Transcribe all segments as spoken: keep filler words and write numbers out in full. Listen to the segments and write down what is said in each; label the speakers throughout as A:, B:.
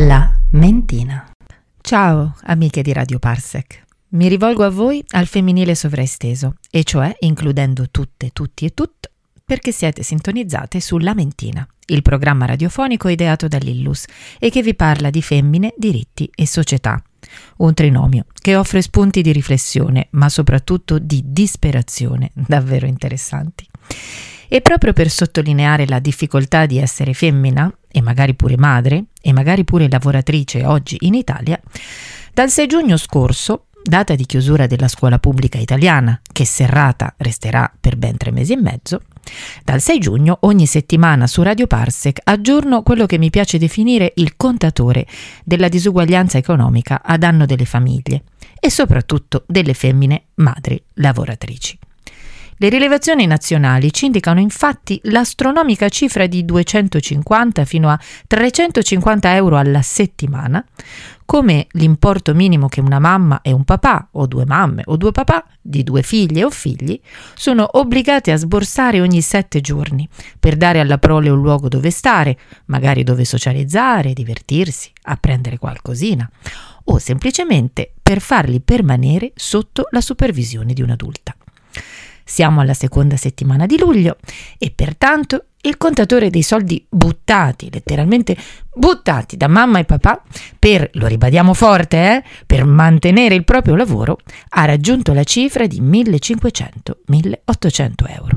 A: La mentina. Ciao amiche di Radio Parsec, mi rivolgo a voi al femminile sovraesteso, e cioè includendo tutte, tutti e tutto, perché siete sintonizzate su La Mentina, il programma radiofonico ideato dall'Illus e che vi parla di femmine, diritti e società. Un trinomio che offre spunti di riflessione, ma soprattutto di disperazione davvero interessanti. E proprio per sottolineare la difficoltà di essere femmina, e magari pure madre, e magari pure lavoratrice oggi in Italia, dal sei giugno scorso, data di chiusura della scuola pubblica italiana, che serrata resterà per ben tre mesi e mezzo, dal sei giugno ogni settimana su Radio Parsec aggiorno quello che mi piace definire il contatore della disuguaglianza economica a danno delle famiglie e soprattutto delle femmine madri lavoratrici. Le rilevazioni nazionali ci indicano infatti l'astronomica cifra di duecentocinquanta fino a trecentocinquanta euro alla settimana come l'importo minimo che una mamma e un papà, o due mamme o due papà, di due figlie o figli, sono obbligati a sborsare ogni sette giorni per dare alla prole un luogo dove stare, magari dove socializzare, divertirsi, apprendere qualcosina, o semplicemente per farli permanere sotto la supervisione di un'adulta. Siamo alla seconda settimana di luglio e pertanto il contatore dei soldi buttati, letteralmente buttati da mamma e papà per, lo ribadiamo forte, eh, per mantenere il proprio lavoro, ha raggiunto la cifra di millecinquecento milleottocento euro.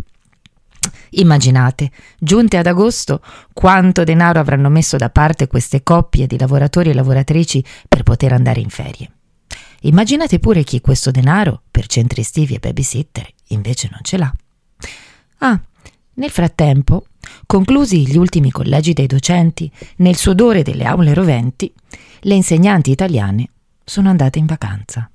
A: Immaginate, giunte ad agosto, quanto denaro avranno messo da parte queste coppie di lavoratori e lavoratrici per poter andare in ferie. Immaginate pure chi questo denaro, per centri estivi e babysitter, invece non ce l'ha. Ah, nel frattempo, conclusi gli ultimi collegi dei docenti, nel sudore delle aule roventi, le insegnanti italiane sono andate in vacanza.